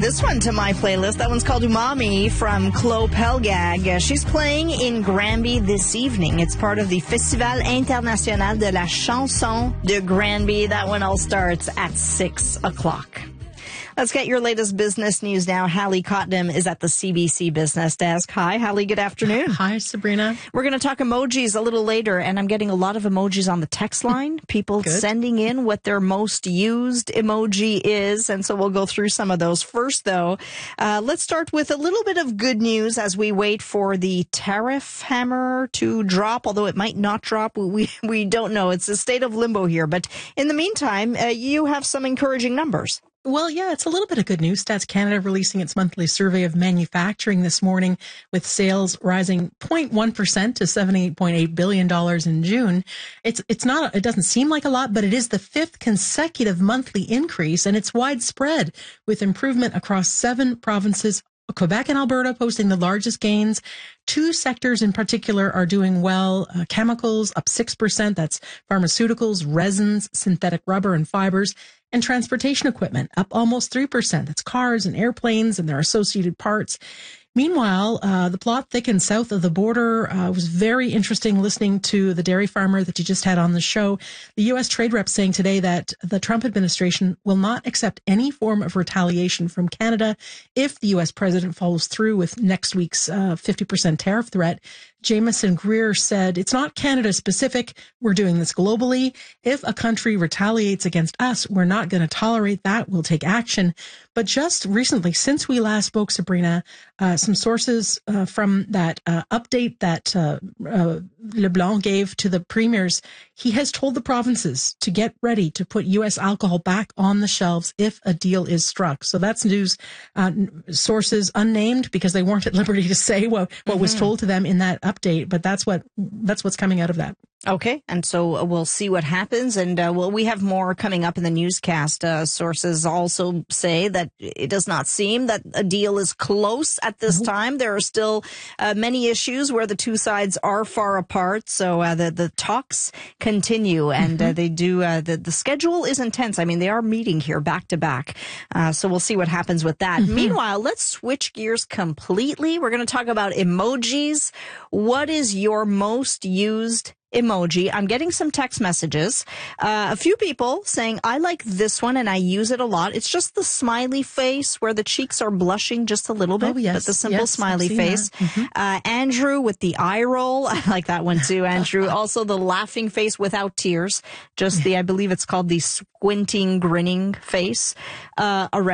this one to my playlist. That one's called Umami from Chloe Pelgag. She's playing in Granby this evening. It's part of the Festival International de la Chanson de Granby. That one all starts at 6 o'clock. Let's get your latest business news now. Hallie Cotnam is at the CBC Business Desk. Hi, Hallie. Good afternoon. Hi, Sabrina. We're going to talk emojis a little later, and I'm getting a lot of emojis on the text line. People sending in what their most used emoji is, and so we'll go through some of those. First, though, let's start with a little bit of good news as we wait for the tariff hammer to drop, although it might not drop. We don't know. It's a state of limbo here. But in the meantime, you have some encouraging numbers. Well, yeah, it's a little bit of good news. Stats Canada releasing its monthly survey of manufacturing this morning, with sales rising 0.1% to $78.8 billion in June. It doesn't seem like a lot, but it is the fifth consecutive monthly increase, and it's widespread with improvement across 7 provinces. Quebec and Alberta posting the largest gains. 2 sectors in particular are doing well. Chemicals up 6%. That's pharmaceuticals, resins, synthetic rubber and fibers, and transportation equipment up almost 3%. That's cars and airplanes and their associated parts. Meanwhile, the plot thickens south of the border. It was very interesting listening to the dairy farmer that you just had on the show. The U.S. trade rep saying today that the Trump administration will not accept any form of retaliation from Canada if the U.S. president follows through with next week's 50% tariff threat. Jameson Greer said, "It's not Canada specific. We're doing this globally. If a country retaliates against us, we're not going to tolerate that. We'll take action." But just recently, since we last spoke, Sabrina, some sources from that update that LeBlanc gave to the premiers, he has told the provinces to get ready to put U.S. alcohol back on the shelves if a deal is struck. So that's news. Sources unnamed because they weren't at liberty to say what was told to them in that update. But that's what's coming out of that. Okay, and so we'll see what happens, and we have more coming up in the newscast. Sources also say that it does not seem that a deal is close at this time. There are still many issues where the two sides are far apart, so the talks continue, and they do. The schedule is intense. I mean, they are meeting here back to back, so we'll see what happens with that. Meanwhile, let's switch gears completely. We're going to talk about emojis. What is your most used emoji? I'm getting some text messages. A few people saying, I like this one and I use it a lot. It's just the smiley face where the cheeks are blushing just a little bit, but the simple smiley face. Andrew with the eye roll. I like that one too, Andrew. Also the laughing face without tears. Just I believe it's called the squinting, grinning face.